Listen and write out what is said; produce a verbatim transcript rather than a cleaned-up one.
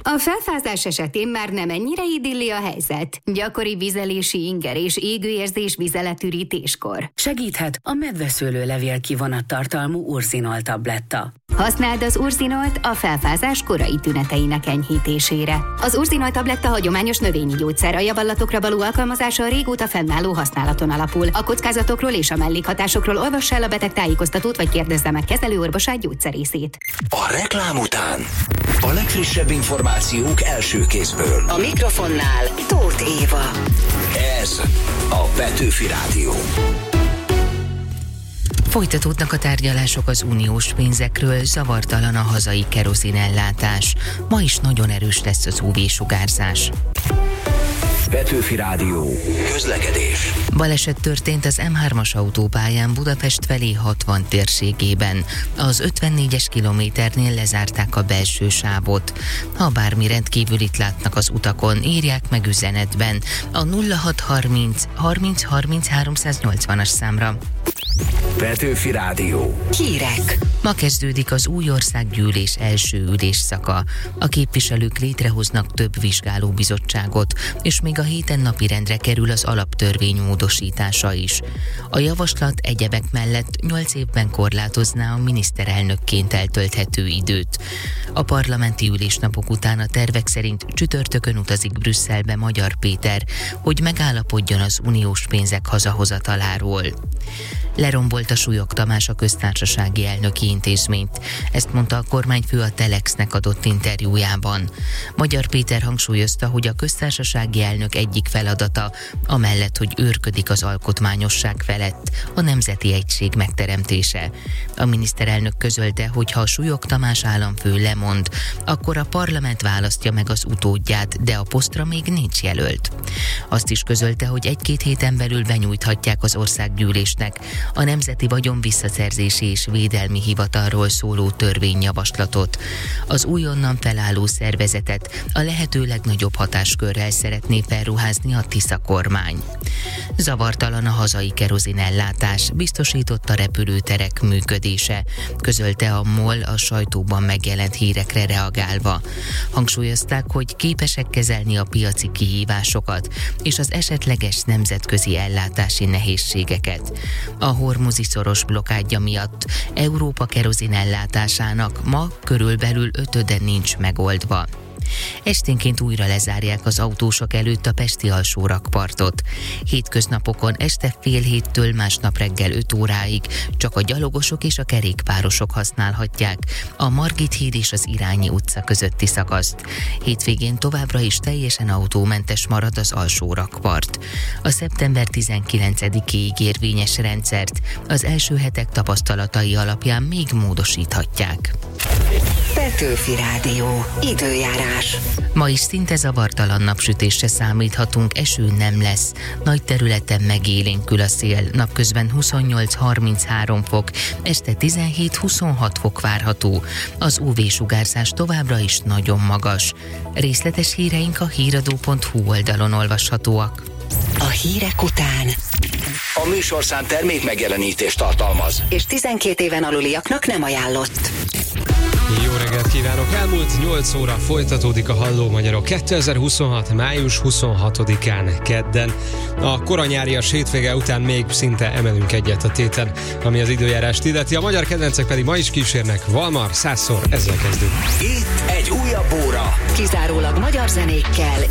A felfázás esetén már nem ennyire idilli a helyzet. Gyakori vizelési inger és égőérzés vizeletürítéskor. Segíthet a medveszőlőlevél kivonattartalmú Urzinol tabletta. Használd az Urzinolt a felfázás korai tüneteinek enyhítésére. Az Urzinolt tabletta hagyományos növényi gyógyszer, a javallatokra való alkalmazása a régóta fennálló használaton alapul. A kockázatokról és a mellékhatásokról olvass el a beteg tájékoztatót, vagy kérdezze meg kezelőorvosát, gyógyszerészét. A reklám után a legfrissebb információk első kézből. A mikrofonnál Tóth Éva. Ez a Petőfi Rádió. Folytatódnak a tárgyalások az uniós pénzekről, zavartalan a hazai kerozinellátás. Ma is nagyon erős lesz az ú vé-sugárzás. Petőfi Rádió. Közlekedés. Baleset történt az em hármas autópályán Budapest felé hatvan térségében. Az ötvennégyes kilométernél lezárták a belső sávot. Ha bármi rendkívülit látnak az utakon, írják meg üzenetben a nulla hat harminc harminc harminc háromszáznyolcvanas számra. Petőfi Rádió. Hírek. Ma kezdődik az új országgyűlés első ülésszaka. A képviselők létrehoznak több vizsgálóbizottságot, és még a héten napirendre kerül az alaptörvény módosítása is. A javaslat egyebek mellett nyolc évben korlátozná a miniszterelnökként eltölthető időt. A parlamenti ülésnapok után a tervek szerint csütörtökön utazik Brüsszelbe Magyar Péter, hogy megállapodjon az uniós pénzek hazahozataláról. Lerombolt a Súlyog Tamás a köztársasági elnöki intézményt. Ezt mondta a kormányfő a Telexnek adott interjújában. Magyar Péter hangsúlyozta, hogy a köztársasági elnök egyik feladata, amellett, hogy őrködik az alkotmányosság felett, a nemzeti egység megteremtése. A miniszterelnök közölte, hogy ha a Súlyog Tamás államfő lemond, akkor a parlament választja meg az utódját, de a posztra még nincs jelölt. Azt is közölte, hogy egy-két héten belül benyújthatják az országgyűlésnek a Nemzeti Vagyon Visszaszerzési és Védelmi Hivatalról szóló törvényjavaslatot. Az újonnan felálló szervezetet a lehető legnagyobb hatáskörrel szeretné felruházni a Tisza kormány. Zavartalan a hazai kerozinellátás, biztosított a repülőterek működése, közölte a MOL a sajtóban megjelent hírekre reagálva. Hangsúlyozták, hogy képesek kezelni a piaci kihívásokat és az esetleges nemzetközi ellátási nehézségeket. A hormuzi szoros blokkádja miatt Európa kerozinellátásának ma körülbelül ötöde nincs megoldva. Esténként újra lezárják az autósok előtt a pesti alsórakpartot. Hétköznapokon este fél héttől másnap reggel öt óráig csak a gyalogosok és a kerékpárosok használhatják a Margit híd és az Irányi utca közötti szakaszt. Hétvégén továbbra is teljesen autómentes marad az alsórakpart. A szeptember tizenkilencedikéig érvényes rendszert az első hetek tapasztalatai alapján még módosíthatják. Petőfi Rádió. Időjárás. Ma is szinte zavartalan napsütésre számíthatunk, eső nem lesz. Nagy területen megélénkül a szél, napközben huszonnyolc-harminchárom fok, este tizenhét-huszonhat fok várható. Az ú vé-sugárzás továbbra is nagyon magas. Részletes híreink a híradó pont hú oldalon olvashatóak. A hírek után A műsorszám termék megjelenítést tartalmaz, és tizenkét éven aluliaknak nem ajánlott. Jó reggelt kívánok! Elmúlt nyolc óra folytatódik a Halló Magyarok kétezer-huszonhat. május huszonhatodikán kedden. A koranyárias hétvége után még szinte emelünk egyet a téten, ami az időjárást illeti. A magyar kedvencek pedig ma is kísérnek. Valmar, százszor, ezzel kezdünk. itt egy újabb óra. Kizárólag magyar zenékkel